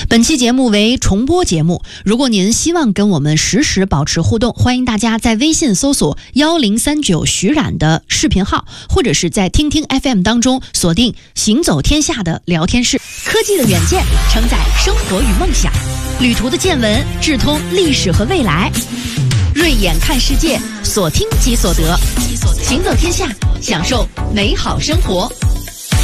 本期节目为重播节目，如果您希望跟我们实时保持互动，欢迎大家在微信搜索1039徐冉的视频号，或者是在听听 FM 当中锁定行走天下的聊天室。科技的远见承载生活与梦想，旅途的见闻智通历史和未来。锐眼看世界，所听即所得，行走天下，享受美好生活。